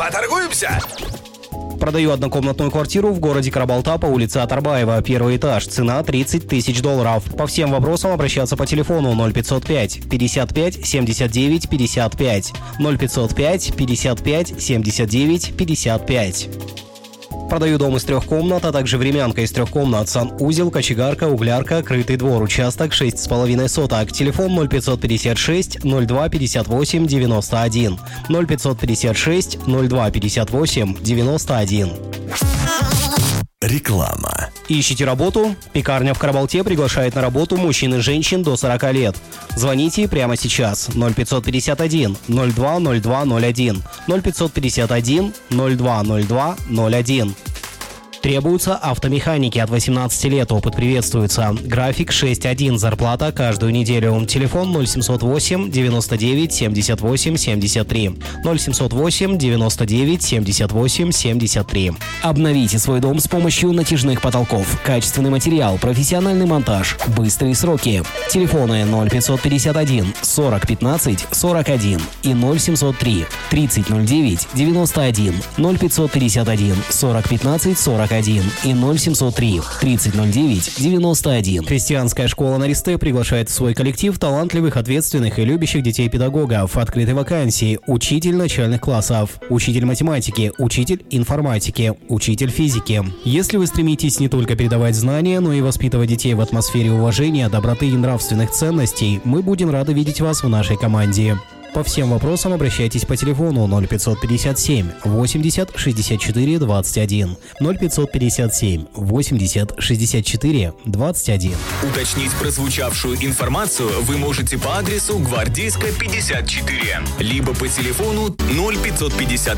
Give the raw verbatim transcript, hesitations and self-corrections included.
Поторгуемся? Продаю однокомнатную квартиру в городе Карабалта по улице Атарбаева, первый этаж, цена тридцать тысяч долларов. По всем вопросам обращаться по телефону ноль пятьсот пять пятьдесят пять семьдесят девять пятьдесят пять, ноль пятьсот пять пятьдесят пять семьдесят девять пятьдесят пять. Продаю дом из трех комнат, а также времянка из трех комнат, санузел, кочегарка, углярка, крытый двор, участок шесть с половиной соток. Телефон ноль пятьсот пятьдесят шесть ноль два пятьдесят восемь девяносто один, ноль пятьсот пятьдесят шесть ноль два пятьдесят восемь девяносто один. Реклама. Ищите работу? Пекарня в Карабалте приглашает на работу мужчин и женщин до сорока лет. Звоните прямо сейчас. ноль пятьсот пятьдесят один ноль два ноль два ноль один, ноль пятьсот пятьдесят один ноль два ноль два ноль один. Требуются автомеханики от восемнадцати лет. Опыт приветствуется. График шесть один. Зарплата каждую неделю. Телефон ноль семьсот восемь девяносто девять семьдесят восемь семьдесят три. ноль семьсот восемь девяносто девять семьдесят восемь семьдесят три. Обновите свой дом с помощью натяжных потолков. Качественный материал, профессиональный монтаж, быстрые сроки. Телефоны ноль пятьсот пятьдесят один сорок пятнадцать сорок один и ноль семьсот три тридцать ноль девять девяносто один, ноль пятьсот пятьдесят один сорок пятнадцать сорок один и ноль семьсот три тридцать ноль девять девяносто один. Христианская школа на Ристе приглашает в свой коллектив талантливых, ответственных и любящих детей педагогов. Открыты вакансии: учитель начальных классов, учитель математики, учитель информатики, учитель физики. Если вы стремитесь не только передавать знания, но и воспитывать детей в атмосфере уважения, доброты и нравственных ценностей, мы будем рады видеть вас в нашей команде. По всем вопросам обращайтесь по телефону ноль пятьсот пятьдесят семь восемьдесят шестьдесят четыре двадцать один, ноль пятьсот пятьдесят семь восемьдесят шестьдесят четыре двадцать один. Уточнить прозвучавшую информацию вы можете по адресу Гвардейская, пятьдесят четыре, либо по телефону ноль пятьсот пятьдесят